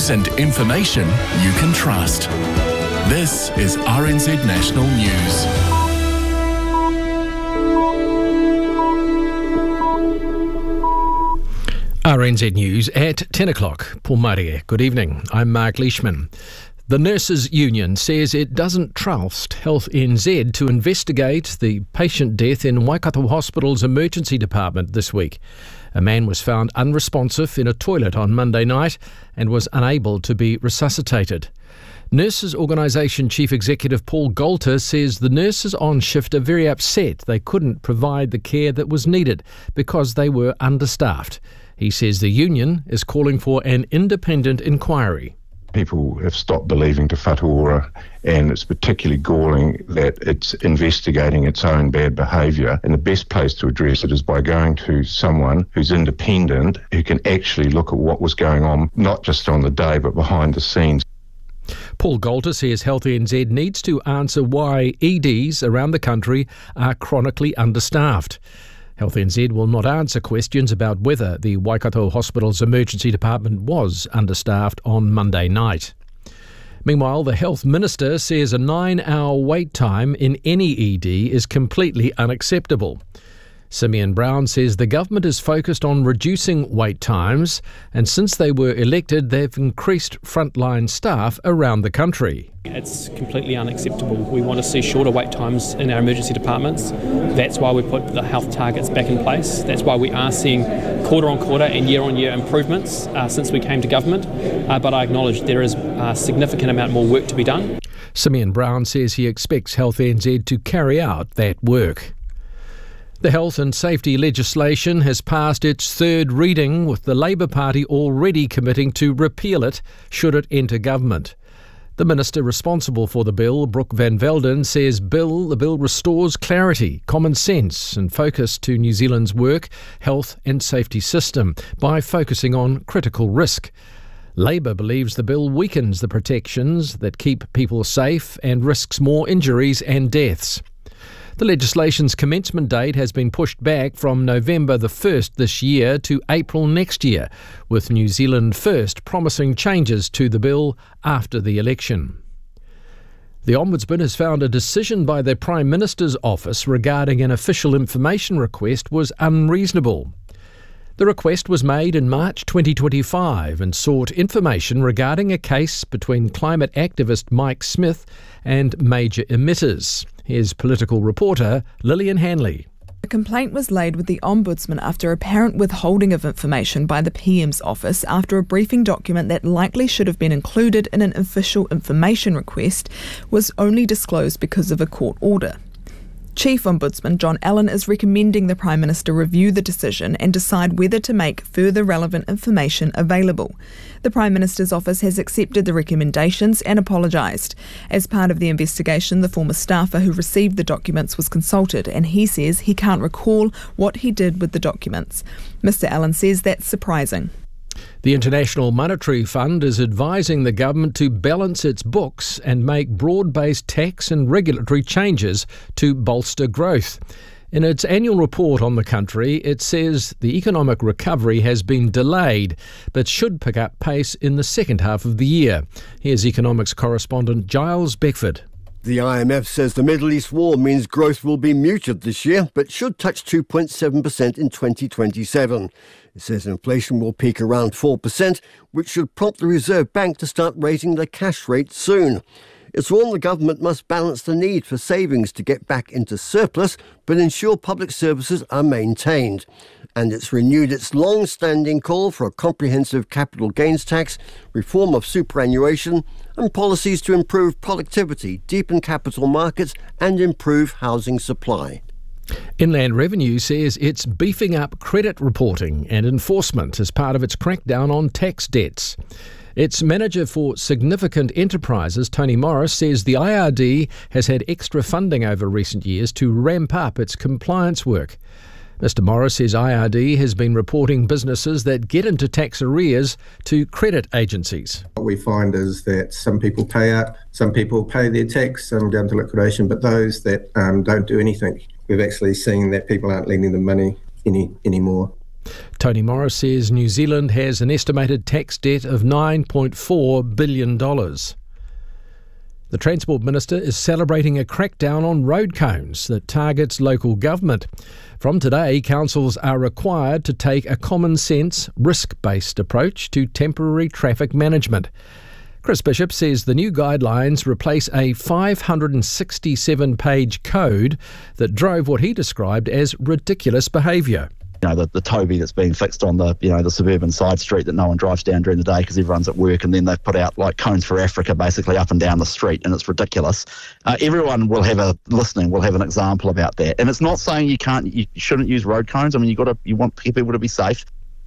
news and information you can trust. This is RNZ National News. RNZ News at 10 o'clock. Paul Marie, good evening. I'm Mark Leishman. The Nurses Union says it doesn't trust Health NZ to investigate the patient death in Waikato Hospital's emergency department this week. A man was found unresponsive in a toilet on Monday night and was unable to be resuscitated. Nurses Organisation Chief Executive Paul Golter says the nurses on shift are very upset they couldn't provide the care that was needed because they were understaffed. He says the union is calling for an independent inquiry. People have stopped believing Te Whatu Ora, and it's particularly galling that it's investigating its own bad behaviour. And the best place to address it is by going to someone who's independent, who can actually look at what was going on, not just on the day, but behind the scenes. Paul Golter says Health NZ needs to answer why EDs around the country are chronically understaffed. Health NZ will not answer questions about whether the Waikato Hospital's emergency department was understaffed on Monday night. Meanwhile, the Health Minister says a 9-hour wait time in any ED is completely unacceptable. Simeon Brown says the government is focused on reducing wait times, and since they were elected, they've increased frontline staff around the country. It's completely unacceptable. We want to see shorter wait times in our emergency departments. That's why we put the health targets back in place. That's why we are seeing quarter on quarter and year on year improvements since we came to government. But I acknowledge there is a significant amount more work to be done. Simeon Brown says he expects Health NZ to carry out that work. The health and safety legislation has passed its third reading, with the Labour Party already committing to repeal it should it enter government. The minister responsible for the bill, Brooke Van Velden, says the bill restores clarity, common sense and focus to New Zealand's work, health and safety system by focusing on critical risk. Labour believes the bill weakens the protections that keep people safe and risks more injuries and deaths. The legislation's commencement date has been pushed back from November the 1st this year to April next year, with New Zealand First promising changes to the bill after the election. The Ombudsman has found a decision by the Prime Minister's office regarding an official information request was unreasonable. The request was made in March 2025 and sought information regarding a case between climate activist Mike Smith and major emitters. Here's political reporter Lillian Hanley. A complaint was laid with the Ombudsman after apparent withholding of information by the PM's office after a briefing document that likely should have been included in an official information request was only disclosed because of a court order. Chief Ombudsman John Allen is recommending the Prime Minister review the decision and decide whether to make further relevant information available. The Prime Minister's office has accepted the recommendations and apologised. As part of the investigation, the former staffer who received the documents was consulted, and he says he can't recall what he did with the documents. Mr Allen says that's surprising. The International Monetary Fund is advising the government to balance its books and make broad-based tax and regulatory changes to bolster growth. In its annual report on the country, it says the economic recovery has been delayed but should pick up pace in the second half of the year. Here's economics correspondent Giles Beckford. The IMF says the Middle East war means growth will be muted this year, but should touch 2.7% in 2027. It says inflation will peak around 4%, which should prompt the Reserve Bank to start raising the cash rate soon. It's warned the government must balance the need for savings to get back into surplus, but ensure public services are maintained. And it's renewed its long-standing call for a comprehensive capital gains tax, reform of superannuation, and policies to improve productivity, deepen capital markets, and improve housing supply. Inland Revenue says it's beefing up credit reporting and enforcement as part of its crackdown on tax debts. Its manager for significant enterprises, Tony Morris, says the IRD has had extra funding over recent years to ramp up its compliance work. Mr Morris says IRD has been reporting businesses that get into tax arrears to credit agencies. What we find is that some people pay up, some people pay their tax, some go into liquidation, but those that don't do anything, we've actually seen that people aren't lending them money anymore. Tony Morris says New Zealand has an estimated tax debt of $9.4 billion. The Transport Minister is celebrating a crackdown on road cones that targets local government. From today, councils are required to take a common-sense, risk-based approach to temporary traffic management. Chris Bishop says the new guidelines replace a 567-page code that drove what he described as ridiculous behaviour. The Toby that's being fixed on the suburban side street that no one drives down during the day because everyone's at work, and then they've put out like cones for Africa basically up and down the street, and it's ridiculous. Everyone will have an example about that, and it's not saying you shouldn't use road cones. I mean, you want people to be safe.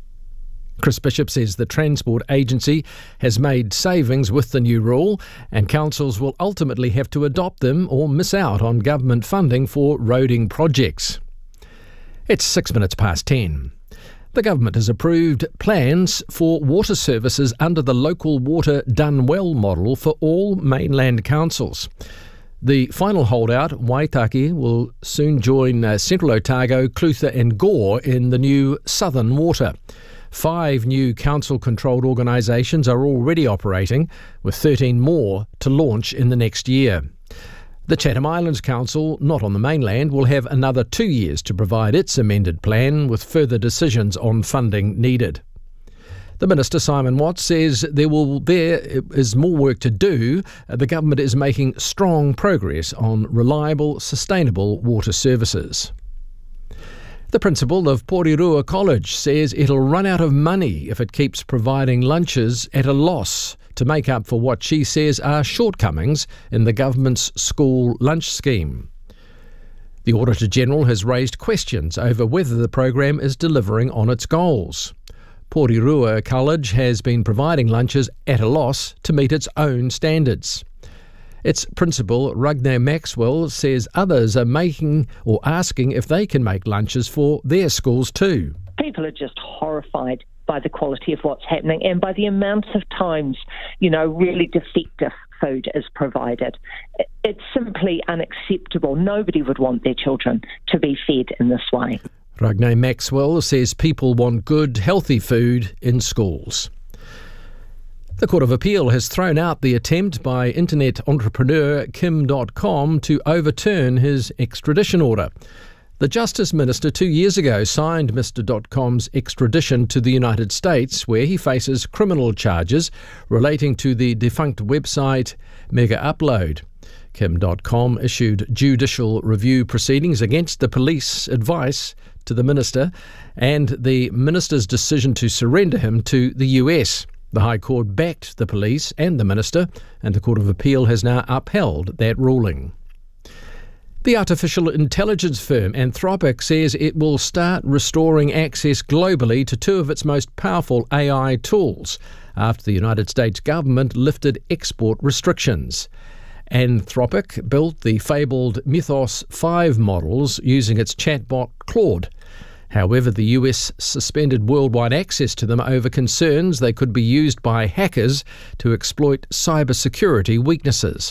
Chris Bishop says the Transport Agency has made savings with the new rule, and councils will ultimately have to adopt them or miss out on government funding for roading projects. It's 10:06. The government has approved plans for water services under the Local Water Done Well model for all mainland councils. The final holdout, Waitaki, will soon join Central Otago, Clutha and Gore in the new Southern Water. 5 new council-controlled organisations are already operating, with 13 more to launch in the next year. The Chatham Islands Council, not on the mainland, will have another 2 years to provide its amended plan, with further decisions on funding needed. The Minister, Simon Watts, says there is more work to do. The government is making strong progress on reliable, sustainable water services. The principal of Porirua College says it'll run out of money if it keeps providing lunches at a loss to make up for what she says are shortcomings in the government's school lunch scheme. The Auditor-General has raised questions over whether the program is delivering on its goals. Porirua College has been providing lunches at a loss to meet its own standards. Its principal, Ragnar Maxwell, says others are asking if they can make lunches for their schools too. People are just horrified by the quality of what's happening and by the amounts of times, really defective food is provided. It's simply unacceptable. Nobody would want their children to be fed in this way. Ragnar Maxwell says people want good, healthy food in schools. The Court of Appeal has thrown out the attempt by internet entrepreneur Kim.com to overturn his extradition order. The Justice Minister 2 years ago signed Mr. .com's extradition to the United States, where he faces criminal charges relating to the defunct website Mega Upload. Kim.com issued judicial review proceedings against the police advice to the minister and the minister's decision to surrender him to the US. The High Court backed the police and the minister, and the Court of Appeal has now upheld that ruling. The artificial intelligence firm Anthropic says it will start restoring access globally to 2 of its most powerful AI tools after the United States government lifted export restrictions. Anthropic built the fabled Mythos 5 models using its chatbot Claude. However, the US suspended worldwide access to them over concerns they could be used by hackers to exploit cybersecurity weaknesses.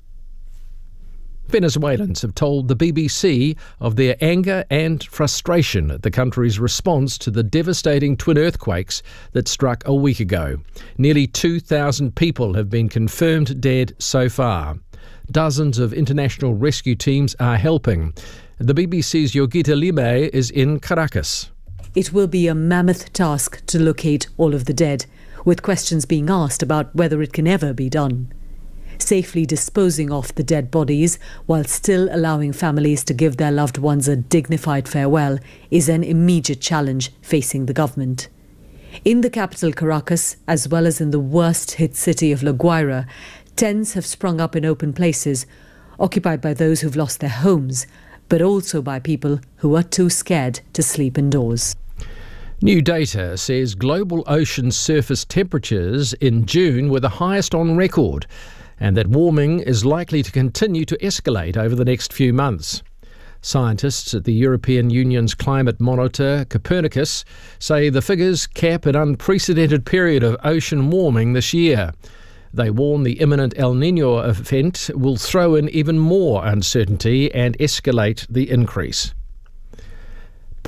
Venezuelans have told the BBC of their anger and frustration at the country's response to the devastating twin earthquakes that struck a week ago. Nearly 2,000 people have been confirmed dead so far. Dozens of international rescue teams are helping. The BBC's Yogita Lime is in Caracas. It will be a mammoth task to locate all of the dead, with questions being asked about whether it can ever be done. Safely disposing of the dead bodies while still allowing families to give their loved ones a dignified farewell is an immediate challenge facing the government. In the capital Caracas, as well as in the worst-hit city of La Guaira, tents have sprung up in open places, occupied by those who've lost their homes, but also by people who are too scared to sleep indoors. New data says global ocean surface temperatures in June were the highest on record, and that warming is likely to continue to escalate over the next few months. Scientists at the European Union's climate monitor, Copernicus, say the figures cap an unprecedented period of ocean warming this year. They warn the imminent El Niño event will throw in even more uncertainty and escalate the increase. Pooh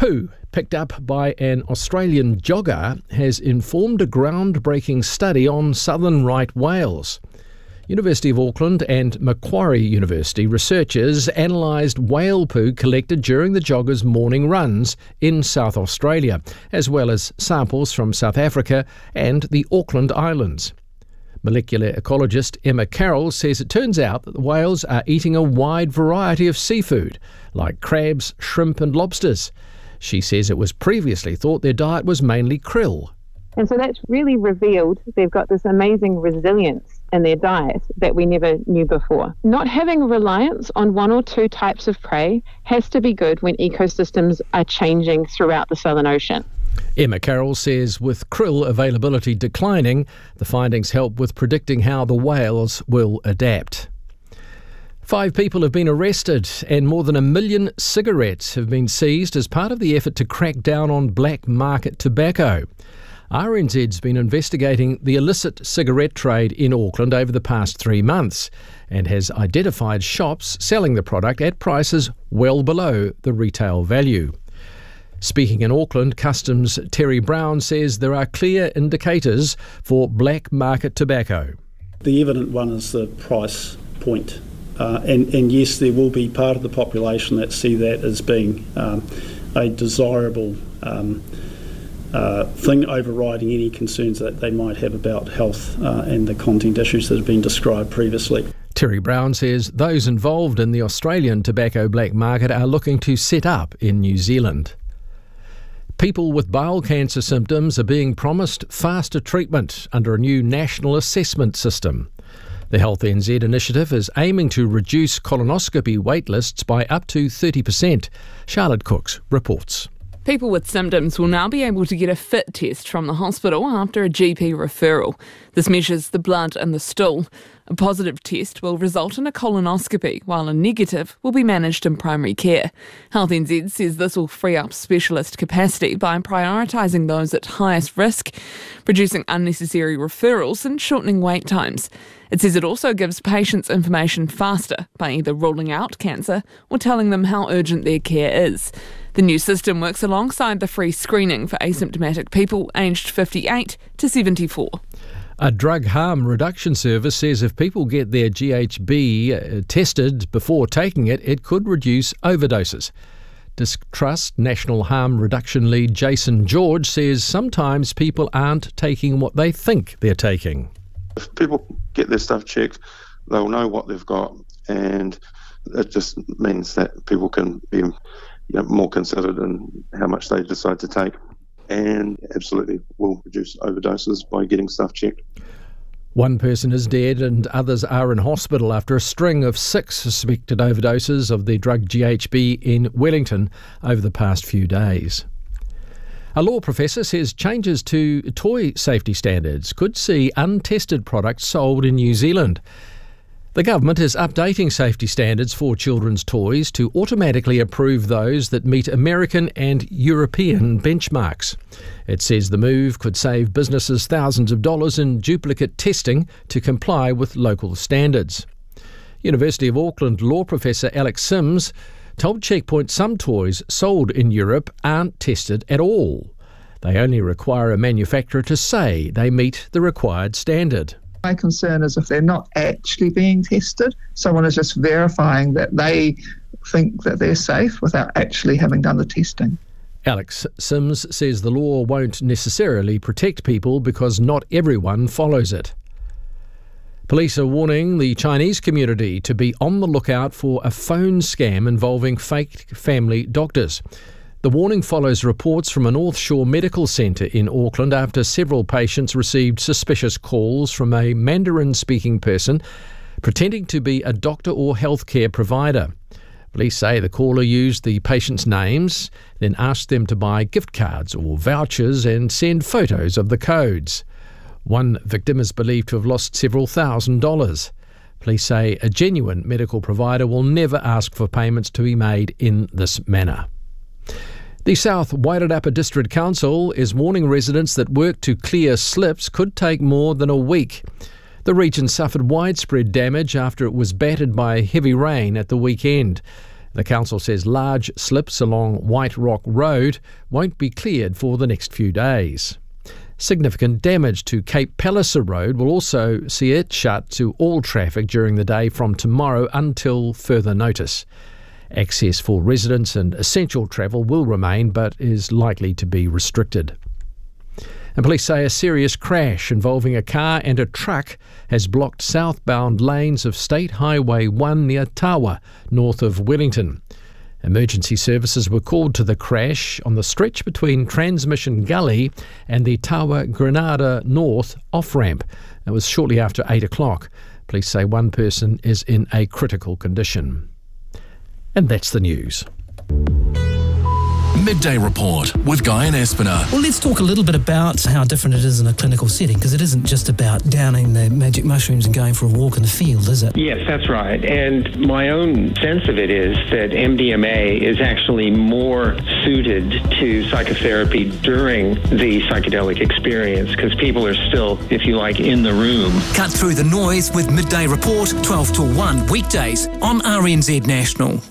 picked up by an Australian jogger has informed a groundbreaking study on southern right whales. University of Auckland and Macquarie University researchers analysed whale poo collected during the joggers' morning runs in South Australia, as well as samples from South Africa and the Auckland Islands. Molecular ecologist Emma Carroll says it turns out that the whales are eating a wide variety of seafood, like crabs, shrimp and lobsters. She says it was previously thought their diet was mainly krill. And so that's really revealed they've got this amazing resilience in their diet that we never knew before. Not having reliance on one or two types of prey has to be good when ecosystems are changing throughout the Southern Ocean. Emma Carroll says with krill availability declining, the findings help with predicting how the whales will adapt. 5 people have been arrested and more than 1 million cigarettes have been seized as part of the effort to crack down on black market tobacco. RNZ's been investigating the illicit cigarette trade in Auckland over the past 3 months and has identified shops selling the product at prices well below the retail value. Speaking in Auckland, Customs' Terry Brown says there are clear indicators for black market tobacco. The evident one is the price point. And yes, there will be part of the population that see that as being a desirable thing overriding any concerns that they might have about health and the content issues that have been described previously. Terry Brown says those involved in the Australian tobacco black market are looking to set up in New Zealand. People with bowel cancer symptoms are being promised faster treatment under a new national assessment system. The Health NZ initiative is aiming to reduce colonoscopy waitlists by up to 30%. Charlotte Cooks reports. People with symptoms will now be able to get a FIT test from the hospital after a GP referral. This measures the blood in the stool. A positive test will result in a colonoscopy, while a negative will be managed in primary care. Health NZ says this will free up specialist capacity by prioritising those at highest risk, reducing unnecessary referrals and shortening wait times. It says it also gives patients information faster by either ruling out cancer or telling them how urgent their care is. The new system works alongside the free screening for asymptomatic people aged 58 to 74. A drug harm reduction service says if people get their GHB tested before taking it, it could reduce overdoses. Distrust National Harm Reduction Lead Jason George says sometimes people aren't taking what they think they're taking. If people get their stuff checked, they'll know what they've got, and it just means that people can be more considered in how much they decide to take, and absolutely will reduce overdoses by getting stuff checked. One person is dead and others are in hospital after a string of 6 suspected overdoses of the drug GHB in Wellington over the past few days. A law professor says changes to toy safety standards could see untested products sold in New Zealand. The government is updating safety standards for children's toys to automatically approve those that meet American and European benchmarks. It says the move could save businesses thousands of dollars in duplicate testing to comply with local standards. University of Auckland law professor Alex Sims told Checkpoint some toys sold in Europe aren't tested at all. They only require a manufacturer to say they meet the required standard. My concern is if they're not actually being tested, someone is just verifying that they think that they're safe without actually having done the testing. Alex Sims says the law won't necessarily protect people because not everyone follows it. Police are warning the Chinese community to be on the lookout for a phone scam involving fake family doctors. The warning follows reports from a North Shore medical centre in Auckland after several patients received suspicious calls from a Mandarin-speaking person pretending to be a doctor or healthcare provider. Police say the caller used the patients' names, then asked them to buy gift cards or vouchers and send photos of the codes. One victim is believed to have lost several $1,000s. Police say a genuine medical provider will never ask for payments to be made in this manner. The South Wairarapa District Council is warning residents that work to clear slips could take more than a week. The region suffered widespread damage after it was battered by heavy rain at the weekend. The council says large slips along White Rock Road won't be cleared for the next few days. Significant damage to Cape Palliser Road will also see it shut to all traffic during the day from tomorrow until further notice. Access for residents and essential travel will remain, but is likely to be restricted. And police say a serious crash involving a car and a truck has blocked southbound lanes of State Highway 1 near Tawa, north of Wellington. Emergency services were called to the crash on the stretch between Transmission Gully and the Tawa Granada North off-ramp. It was shortly after 8 o'clock. Police say one person is in a critical condition. And that's the news. Midday Report with Guy and Espiner. Well, let's talk a little bit about how different it is in a clinical setting, because it isn't just about downing the magic mushrooms and going for a walk in the field, is it? Yes, that's right. And my own sense of it is that MDMA is actually more suited to psychotherapy during the psychedelic experience, because people are still, if you like, in the room. Cut through the noise with Midday Report, 12 till 1 weekdays on RNZ National.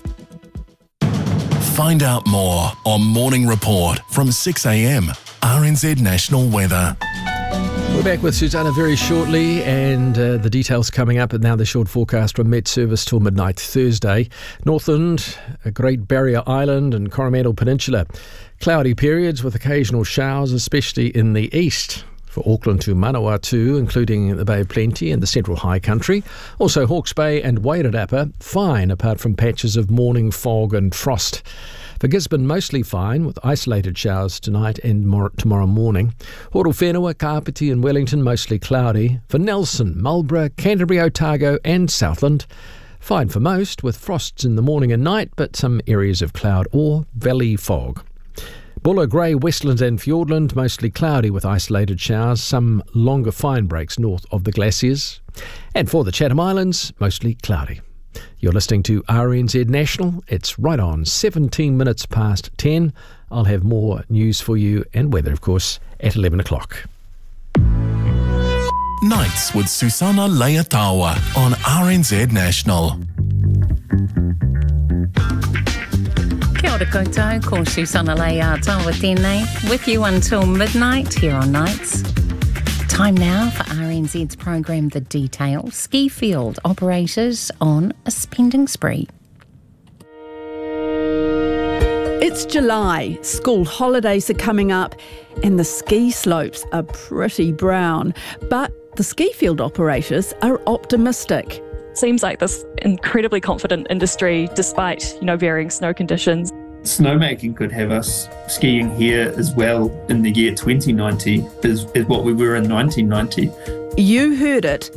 Find out more on Morning Report from 6 a.m. RNZ National Weather. We're back with Susanna very shortly, and the details coming up. And now the short forecast from Met Service till midnight Thursday. Northland, Great Barrier Island and Coromandel Peninsula. Cloudy periods with occasional showers, especially in the east. For Auckland to Manawatu, including the Bay of Plenty and the Central High Country. Also Hawke's Bay and Wairarapa, fine apart from patches of morning fog and frost. For Gisborne, mostly fine with isolated showers tonight and tomorrow morning. Horowhenua, Kapiti and Wellington, mostly cloudy. For Nelson, Marlborough, Canterbury, Otago and Southland, fine for most with frosts in the morning and night, but some areas of cloud or valley fog. Buller, Grey, Westland and Fiordland, mostly cloudy with isolated showers, some longer fine breaks north of the glaciers. And for the Chatham Islands, mostly cloudy. You're listening to RNZ National. It's right on 17 minutes past 10. I'll have more news for you and weather, of course, at 11 o'clock. Nights with Susanna Leatawa on RNZ National. Kia ora koutou, ko Susanna Leatawa tēnei, with you until midnight here on Nights. Time now for RNZ's program The Detail. Ski field operators on a spending spree. It's July, school holidays are coming up and the ski slopes are pretty brown, but the ski field operators are optimistic. Seems like this incredibly confident industry despite, varying snow conditions. Snowmaking could have us skiing here as well in the year 2090 is what we were in 1990. You heard it,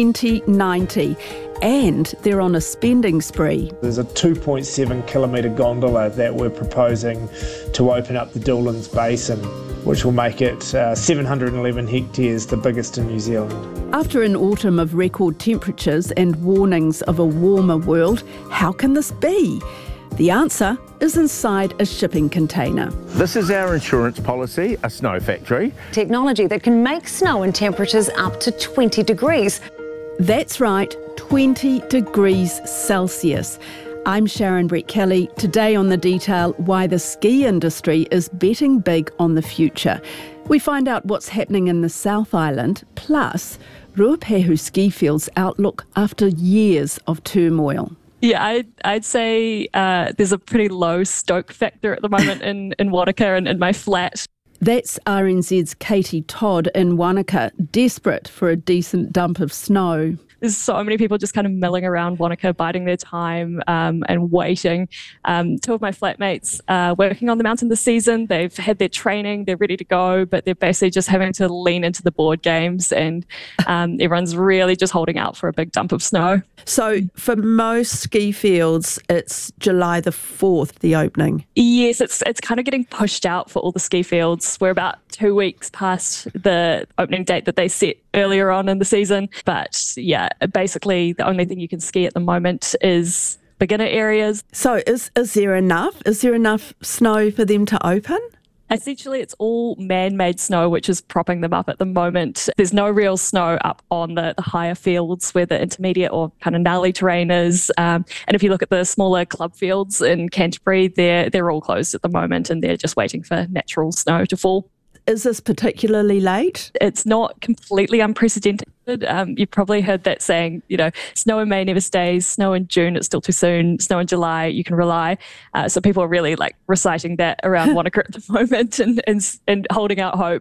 2090. And they're on a spending spree. There's a 2.7 kilometre gondola that we're proposing to open up the Doolan's Basin, which will make it 711 hectares, the biggest in New Zealand. After an autumn of record temperatures and warnings of a warmer world, how can this be? The answer is inside a shipping container. This is our insurance policy, a snow factory. Technology that can make snow in temperatures up to 20 degrees. That's right, 20 degrees Celsius. I'm Sharon Brett Kelly. Today on The Detail, why the ski industry is betting big on the future. We find out what's happening in the South Island, plus Ruapehu ski field's outlook after years of turmoil. Yeah, I'd say there's a pretty low stoke factor at the moment in Wanaka and in my flat. That's RNZ's Katie Todd in Wanaka, desperate for a decent dump of snow. There's so many people just kind of milling around Wanaka, biding their time and waiting. Two of my flatmates are working on the mountain this season. They've had their training, they're ready to go, but they're basically just having to lean into the board games, and everyone's really just holding out for a big dump of snow. So for most ski fields, it's July the 4th, the opening. Yes, it's kind of getting pushed out for all the ski fields. We're about 2 weeks past the opening date that they set earlier on in the season. But yeah, basically the only thing you can ski at the moment is beginner areas. So is there enough? Is there enough snow for them to open? Essentially, it's all man-made snow, which is propping them up at the moment. There's no real snow up on the higher fields where the intermediate or kind of gnarly terrain is. And if you look at the smaller club fields in Canterbury, they're all closed at the moment, and they're just waiting for natural snow to fall. Is this particularly late? It's not completely unprecedented. You've probably heard that saying, snow in May never stays, snow in June, it's still too soon, snow in July, you can rely. So people are really reciting that around Wanaka at the moment and holding out hope.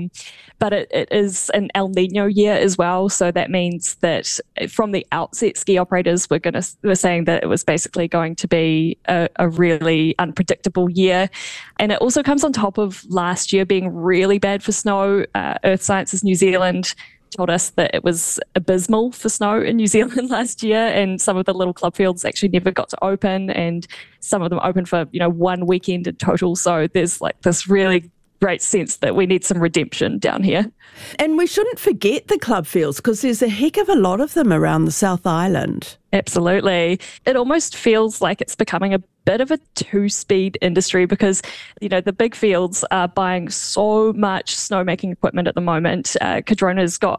But it is an El Nino year as well. So that means that from the outset, ski operators were saying that it was basically going to be a really unpredictable year. And it also comes on top of last year being really bad for snow. Earth Sciences New Zealand told us that it was abysmal for snow in New Zealand last year, and some of the little club fields actually never got to open, and some of them opened for 1 weekend in total. So there's this really great sense that we need some redemption down here. And we shouldn't forget the club fields, because there's a heck of a lot of them around the South Island. Absolutely. It almost feels like it's becoming a bit of a two-speed industry, because, the big fields are buying so much snowmaking equipment at the moment. Cardrona's got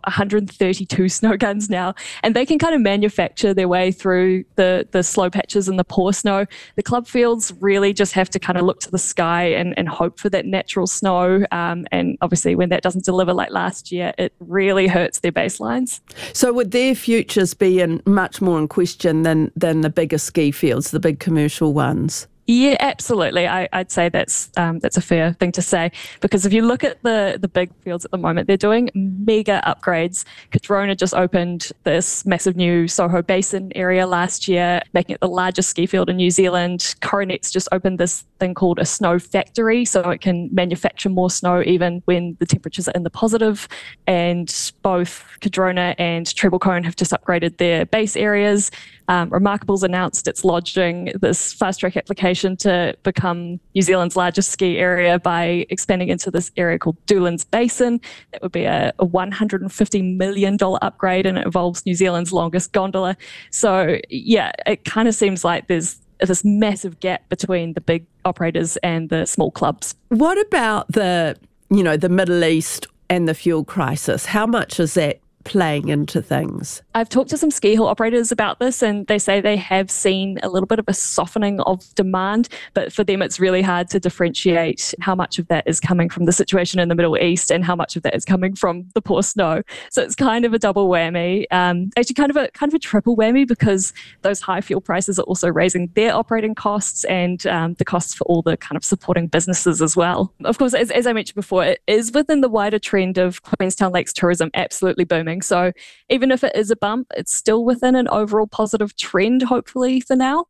132 snow guns now, and they can kind of manufacture their way through the slow patches and the poor snow. The club fields really just have to kind of look to the sky and hope for that natural snow. And obviously when that doesn't deliver like last year, it really hurts their baselines. So would their futures be much more in question than the bigger ski fields, the big commercial ones? Yeah, absolutely. I'd say that's a fair thing to say, because if you look at the big fields at the moment, they're doing mega upgrades. Cardrona just opened this massive new Soho Basin area last year, making it the largest ski field in New Zealand. Coronet's just opened this thing called a snow factory, so it can manufacture more snow even when the temperatures are in the positive. And both Cardrona and Treble Cone have just upgraded their base areas. Remarkable's announced it's lodging this fast-track application to become New Zealand's largest ski area by expanding into this area called Doolan's Basin. That would be a $150 million upgrade, and it involves New Zealand's longest gondola. So, yeah, it kind of seems like there's this massive gap between the big operators and the small clubs. What about the Middle East and the fuel crisis? How much is that playing into things? I've talked to some ski hill operators about this, and they say they have seen a little bit of a softening of demand, but for them it's really hard to differentiate how much of that is coming from the situation in the Middle East and how much of that is coming from the poor snow. So it's kind of a double whammy, actually kind of a triple whammy, because those high fuel prices are also raising their operating costs and the costs for all the kind of supporting businesses as well. Of course, as I mentioned before, it is within the wider trend of Queenstown Lakes tourism absolutely booming. So even if it is a bump, it's still within an overall positive trend, hopefully, for now.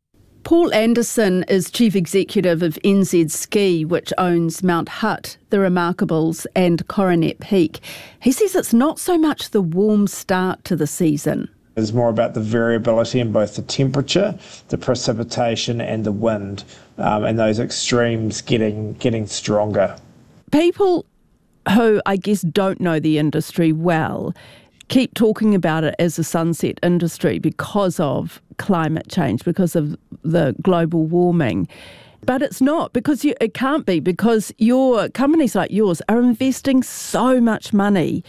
Paul Anderson is Chief Executive of NZ Ski, which owns Mount Hutt, the Remarkables and Coronet Peak. He says it's not so much the warm start to the season. It's more about the variability in both the temperature, the precipitation and the wind, and those extremes getting stronger. People who I guess don't know the industry well keep talking about it as a sunset industry because of climate change, because of the global warming. But it's not, because it can't be, because your companies like yours are investing so much money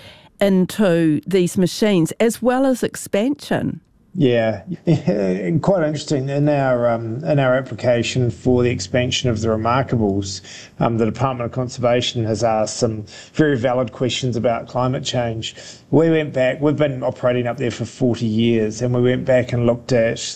into these machines as well as expansion. Yeah, quite interesting. In our application for the expansion of the Remarkables, the Department of Conservation has asked some very valid questions about climate change. We went back. We've been operating up there for 40 years, and we went back and looked at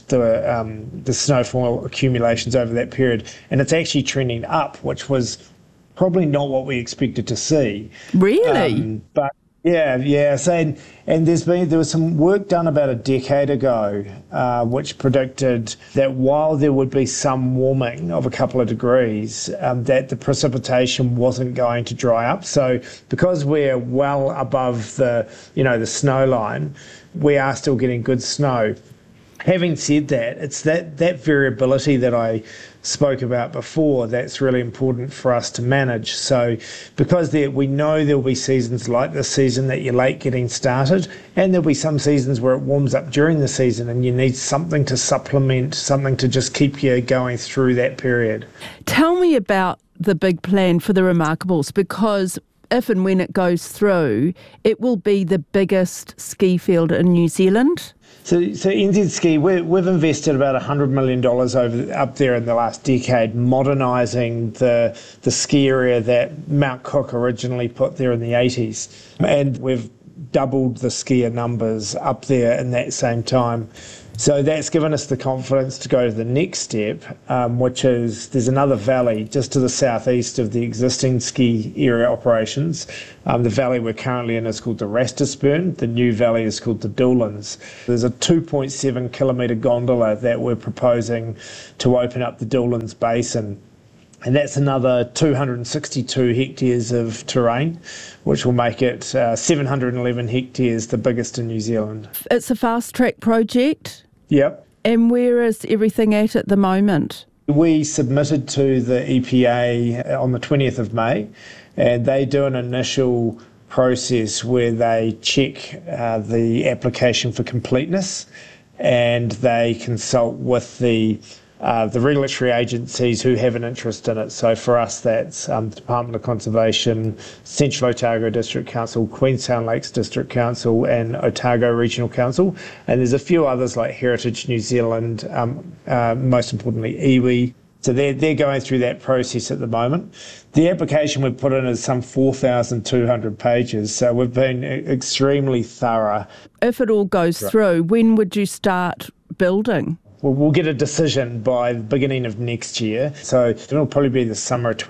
the snowfall accumulations over that period, and it's actually trending up, which was probably not what we expected to see. Really? But yeah. So, and there was some work done about a decade ago, which predicted that while there would be some warming of a couple of degrees, that the precipitation wasn't going to dry up. So, because we're well above the snow line, we are still getting good snow. Having said that, it's that variability that I spoke about before that's really important for us to manage. So because we know there'll be seasons like this season that you're late getting started, and there'll be some seasons where it warms up during the season and you need something to supplement, something to just keep you going through that period. Tell me about the big plan for the Remarkables? Because if and when it goes through, it will be the biggest ski field in New Zealand. So NZ Ski, we've invested about $100 million up there in the last decade, modernising the ski area that Mount Cook originally put there in the 80s. And we've doubled the skier numbers up there in that same time. So that's given us the confidence to go to the next step, which is there's another valley just to the southeast of the existing ski area operations. The valley we're currently in is called the Rastusburn. The new valley is called the Doolins. There's a 2.7 kilometre gondola that we're proposing to open up the Doolins Basin. And that's another 262 hectares of terrain, which will make it 711 hectares, the biggest in New Zealand. It's a fast-track project? Yep. And where is everything at the moment? We submitted to the EPA on the 20th of May, and they do an initial process where they check the application for completeness, and they consult with the regulatory agencies who have an interest in it. So for us, that's the Department of Conservation, Central Otago District Council, Queenstown Lakes District Council and Otago Regional Council. And there's a few others like Heritage New Zealand, most importantly iwi. So they're going through that process at the moment. The application we've put in is some 4,200 pages, so we've been extremely thorough. If it all goes through, when would you start building? Well, we'll get a decision by the beginning of next year. So it'll probably be the summer of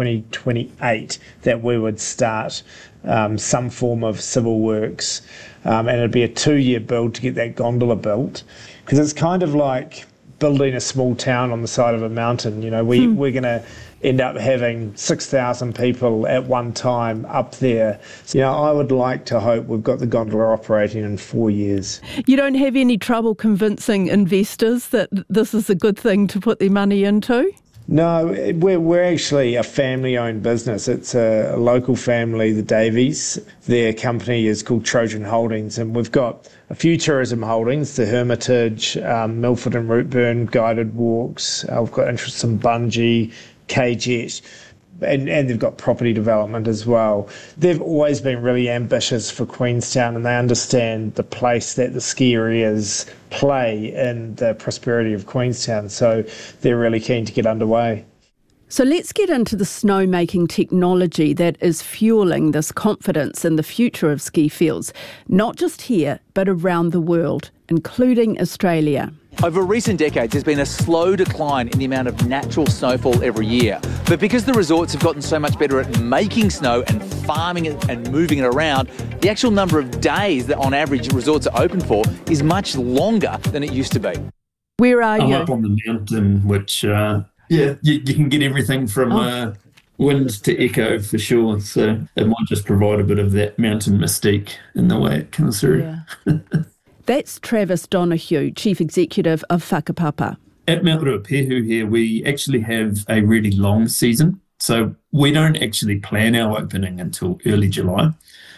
2028 that we would start some form of civil works. And it'd be a 2-year build to get that gondola built. Because it's kind of like building a small town on the side of a mountain. You know, we're going to end up having 6,000 people at one time up there. So, you know, I would like to hope we've got the gondola operating in 4 years. You don't have any trouble convincing investors that this is a good thing to put their money into? No, we're actually a family-owned business. It's a local family, the Davies. Their company is called Trojan Holdings, and we've got a few tourism holdings, the Hermitage, Milford and Routeburn guided walks. We've got interests in Bungee, K-Jet, and they've got property development as well. They've always been really ambitious for Queenstown, and they understand the place that the ski areas play in the prosperity of Queenstown, so they're really keen to get underway. So let's get into the snowmaking technology that is fueling this confidence in the future of ski fields, not just here, but around the world, including Australia. Over recent decades, there's been a slow decline in the amount of natural snowfall every year. But because the resorts have gotten so much better at making snow and farming it and moving it around, the actual number of days that on average resorts are open for is much longer than it used to be. Where are you? I'm up on the mountain, which, you can get everything from wind to echo for sure. So it might just provide a bit of that mountain mystique in the way it comes through. Yeah. That's Travis Donohue, Chief Executive of Whakapapa. At Mount Ruapehu here, we actually have a really long season. So we don't actually plan our opening until early July.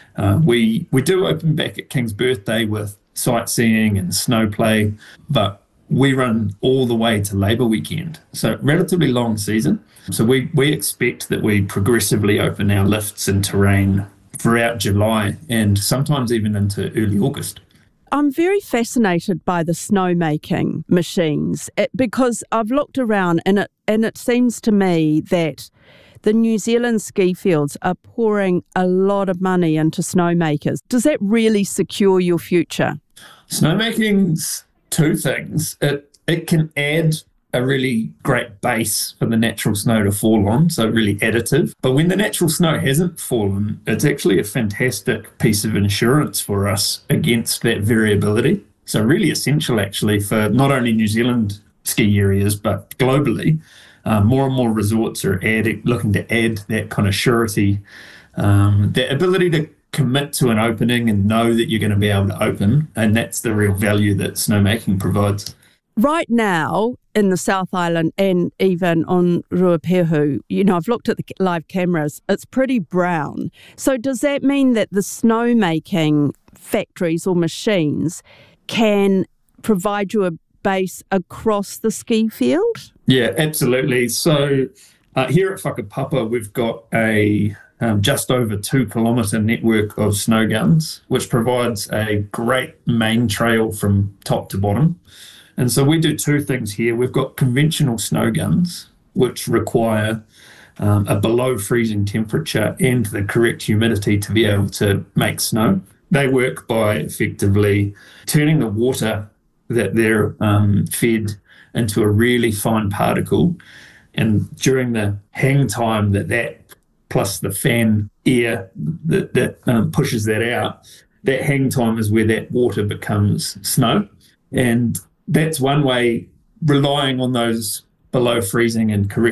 We do open back at King's Birthday with sightseeing and snow play, but we run all the way to Labour weekend. So relatively long season. So we expect that we progressively open our lifts and terrain throughout July and sometimes even into early August. I'm very fascinated by the snowmaking machines because I've looked around and it seems to me that the New Zealand ski fields are pouring a lot of money into snowmakers. Does that really secure your future? Snowmaking's two things. It can add a really great base for the natural snow to fall on, so really additive. But when the natural snow hasn't fallen, it's actually a fantastic piece of insurance for us against that variability. So really essential actually for not only New Zealand ski areas, but globally. More and more resorts are looking to add that kind of surety, that ability to commit to an opening and know that you're going to be able to open. And that's the real value that snowmaking provides. Right now, in the South Island and even on Ruapehu, you know, I've looked at the live cameras, it's pretty brown. So does that mean that the snowmaking factories or machines can provide you a base across the ski field? Yeah, absolutely. So Here at Whakapapa, we've got a just over 2 kilometre network of snow guns, which provides a great main trail from top to bottom. And so we do 2 things here. We've got conventional snow guns, which require a below freezing temperature and the correct humidity to be able to make snow. They work by effectively turning the water that they're fed into a really fine particle. And during the hang time that plus the fan air that pushes that out, that hang time is where that water becomes snow. And that's one way, relying on those below freezing and correct